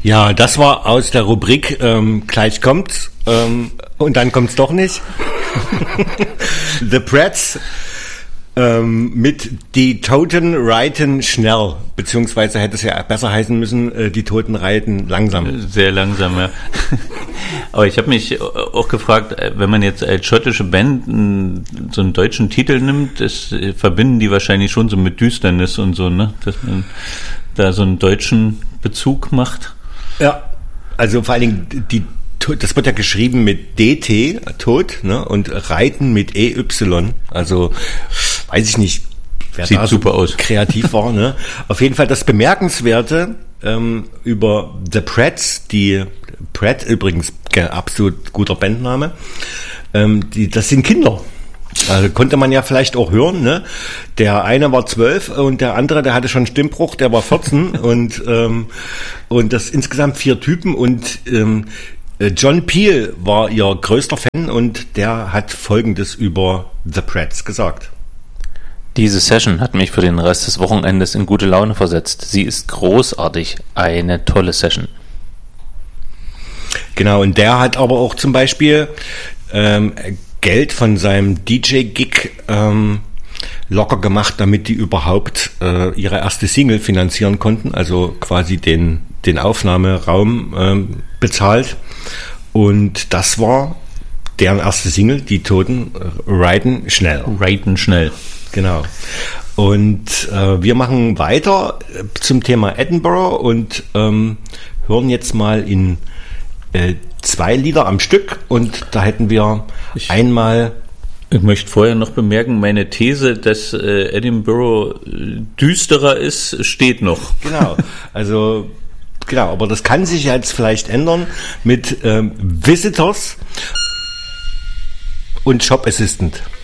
Ja, das war aus der Rubrik gleich kommt's und dann kommt's doch nicht. The Prats mit die Toten reiten schnell, beziehungsweise hätte es ja besser heißen müssen, die Toten reiten langsam. Sehr langsam, ja. Aber ich habe mich auch gefragt, wenn man jetzt als schottische Band so einen deutschen Titel nimmt, das verbinden die wahrscheinlich schon so mit Düsternis und so, ne? Dass man da so einen deutschen Bezug macht. Ja, also vor allen Dingen das wird ja geschrieben mit DT, Tod, ne, und Reiten mit EY. Also weiß ich nicht, wer sieht da super so aus. Kreativ war. Ne? Auf jeden Fall das Bemerkenswerte über The Prats, die Pratt übrigens absolut guter Bandname. Das sind Kinder. Also konnte man ja vielleicht auch hören, ne? Der eine war 12 und der andere, der hatte schon Stimmbruch, der war 14 und das insgesamt 4 Typen und John Peel war ihr größter Fan und der hat Folgendes über The Prats gesagt. Diese Session hat mich für den Rest des Wochenendes in gute Laune versetzt. Sie ist großartig, eine tolle Session. Genau, und der hat aber auch zum Beispiel Geld von seinem DJ-Gig locker gemacht, damit die überhaupt ihre erste Single finanzieren konnten, also quasi den Aufnahmeraum bezahlt. Und das war deren erste Single, die Toten reiten schnell. Reiten schnell. Genau. Und wir machen weiter zum Thema Edinburgh und hören jetzt mal in 2 Lieder am Stück und da hätten wir einmal... Ich möchte vorher noch bemerken, meine These, dass Edinburgh düsterer ist, steht noch. Genau, also genau, aber das kann sich jetzt vielleicht ändern mit Visitors und Shop Assistant.